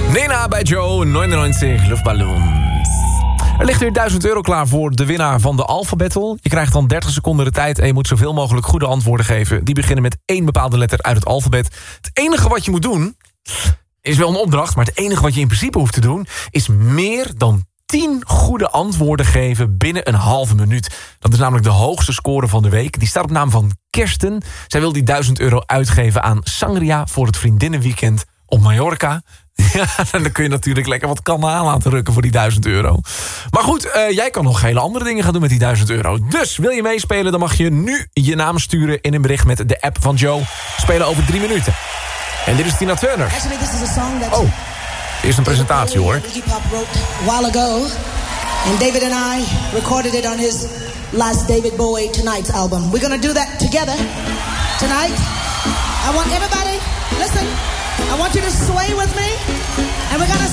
Nena bij Joe, 99 luchtballons. Er ligt weer €1000 klaar voor de winnaar van de Alpha Battle. Je krijgt dan 30 seconden de tijd en je moet zoveel mogelijk goede antwoorden geven. Die beginnen met 1 bepaalde letter uit het alfabet. Het enige wat je moet doen, is wel een opdracht, maar het enige wat je in principe hoeft te doen, is meer dan 10 goede antwoorden geven binnen een halve minuut. Dat is namelijk de hoogste score van de week. Die staat op naam van Kirsten. Zij wil die €1000 uitgeven aan Sangria voor het vriendinnenweekend op Mallorca. Ja, dan kun je natuurlijk lekker wat kannen aan laten rukken voor die €1000. Maar goed, jij kan nog hele andere dingen gaan doen met die €1000. Dus wil je meespelen, dan mag je nu je naam sturen in een bericht met de app van Joe. Spelen over 3 minuten. En dit is Tina Turner. Oh, eerst een presentatie hoor. Iggy Pop wrote a while ago, and David and I recorded it on his last David Bowie Tonight's album. We're gonna do that together tonight. I want everybody, listen, I want you to sway with me, and we're gonna